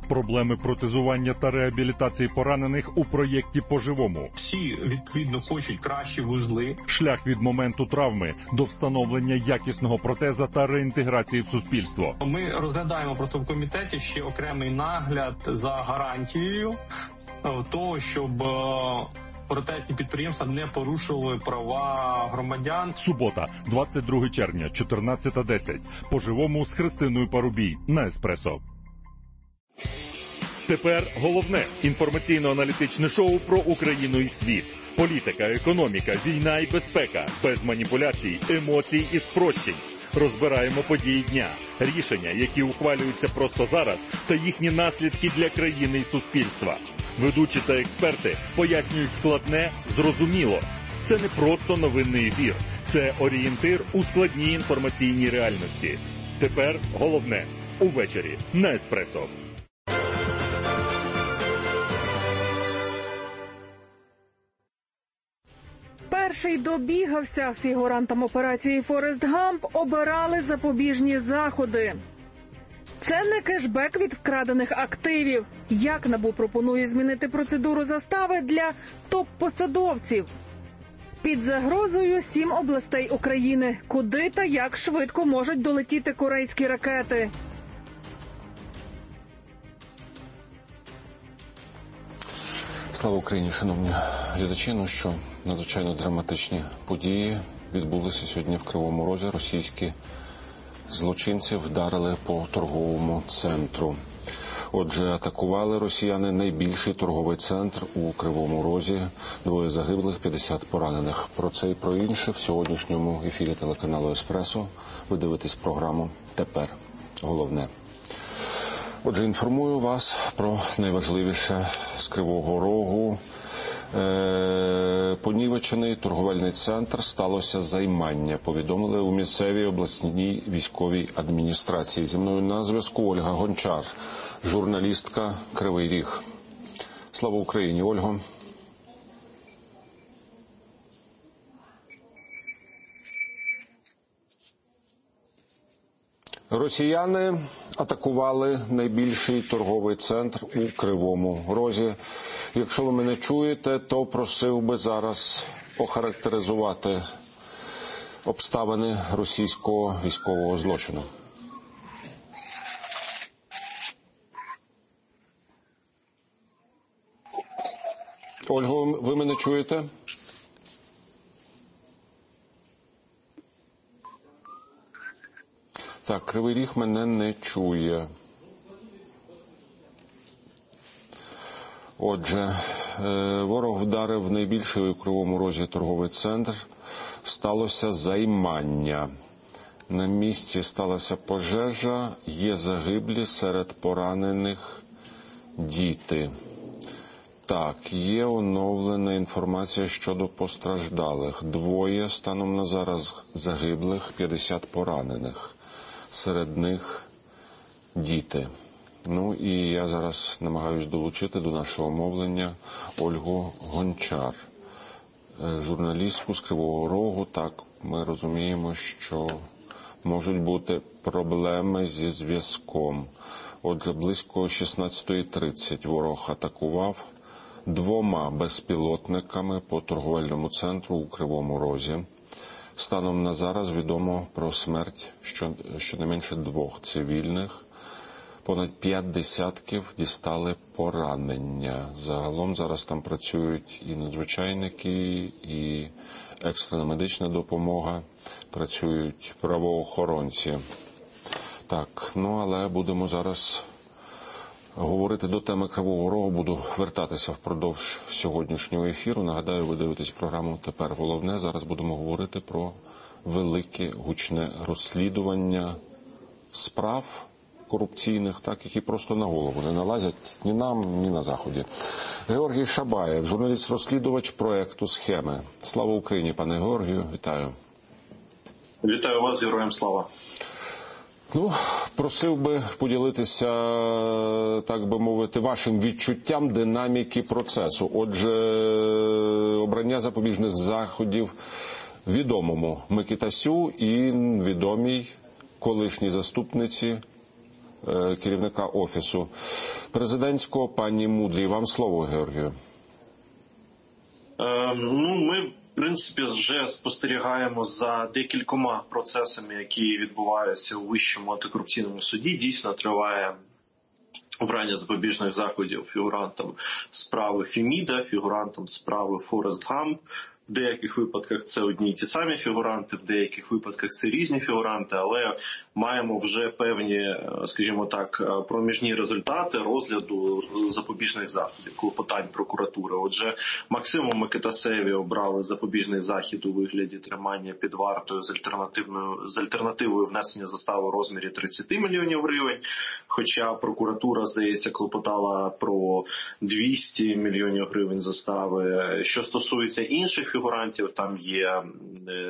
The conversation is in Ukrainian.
Проблеми протезування та реабілітації поранених у проєкті «По-живому». Всі, відповідно, хочуть кращі вузли. Шлях від моменту травми до встановлення якісного протеза та реінтеграції в суспільство. Ми розглядаємо просто в комітеті ще окремий нагляд за гарантією того, щоб протезні підприємства не порушували права громадян. Субота, 22 червня, 14:10. «По-живому» з Христиною Парубій на Еспресо. Тепер головне інформаційно-аналітичне шоу про Україну і світ. Політика, економіка, війна і безпека. Без маніпуляцій, емоцій і спрощень. Розбираємо події дня, рішення, які ухвалюються просто зараз, та їхні наслідки для країни і суспільства. Ведучі та експерти пояснюють складне, зрозуміло. Це не просто новинний ефір. Це орієнтир у складній інформаційній реальності. Тепер головне увечері на Еспресо. Перший добігався. Фігурантам операції «Форест Гамп» обирали запобіжні заходи. Це не кешбек від вкрадених активів. Як НАБУ пропонує змінити процедуру застави для топ-посадовців? Під загрозою 7 областей України. Куди та як швидко можуть долетіти корейські ракети? Слава Україні, шановні глядачі. Ну що, надзвичайно драматичні події відбулися сьогодні в Кривому Розі. Російські злочинці вдарили по торговому центру. Отже, атакували росіяни найбільший торговий центр у Кривому Розі. 2 загиблих, 50 поранених. Про це і про інше в сьогоднішньому ефірі телеканалу «Еспресо». Ви дивитесь програму «Тепер головне». Отже, інформую вас про найважливіше з Кривого Рогу. Понівечений торговельний центр, сталося займання, повідомили у місцевій обласній військовій адміністрації. Зі мною на зв'язку Ольга Гончар, журналістка «Кривий Ріг». Слава Україні, Ольго. Росіяни атакували найбільший торговий центр у Кривому Розі. Якщо ви мене чуєте, то просив би зараз охарактеризувати обставини російського військового злочину. Ольго, ви мене чуєте? Так, Кривий Ріг мене не чує. Отже, ворог вдарив в найбільший у Кривому Розі торговий центр. Сталося займання. На місці сталася пожежа, є загиблі, серед поранених діти. Так, є оновлена інформація щодо постраждалих. 2 станом на зараз загиблих, 50 поранених. Серед них діти. Ну і я зараз намагаюсь долучити до нашого мовлення Ольгу Гончар, журналістку з Кривого Рогу. Так, ми розуміємо, що можуть бути проблеми зі зв'язком. Отже, близько 16:30 ворог атакував 2 безпілотниками по торговельному центру у Кривому Розі. Станом на зараз відомо про смерть щонайменше 2 цивільних. Понад 5 десятків дістали поранення. Загалом зараз там працюють і надзвичайники, і екстрена медична допомога, працюють правоохоронці. Так, ну але будемо зараз говорити до теми Кривого Рогу, буду вертатися впродовж сьогоднішнього ефіру. Нагадаю, ви дивитесь програму «Тепер головне». Зараз будемо говорити про велике гучне розслідування справ корупційних, так, які просто на голову не налазять ні нам, ні на Заході. Георгій Шабаєв, журналіст-розслідувач проєкту «Схеми». Слава Україні, пане Георгію, вітаю. Вітаю вас, героям слава. Ну, просив би поділитися, так би мовити, вашим відчуттям динаміки процесу. Отже, обрання запобіжних заходів відомому Микитасю і відомій колишній заступниці керівника Офісу президентського, пані Мудрій. Вам слово, Георгію. Ми, в принципі, вже спостерігаємо за декількома процесами, які відбуваються у Вищому антикорупційному суді. Дійсно триває обрання запобіжних заходів фігурантам справи Феміда, фігурантам справи Форест Гамп. В деяких випадках це одні й ті самі фігуранти, в деяких випадках це різні фігуранти, але маємо вже певні, скажімо так, проміжні результати розгляду запобіжних заходів, клопотань прокуратури. Отже, Максиму Микитасеві обрали запобіжний захід у вигляді тримання під вартою з альтернативою внесення застави у розмірі 30 мільйонів гривень, хоча прокуратура, здається, клопотала про 200 мільйонів гривень застави. Що стосується інших фігурантів, там є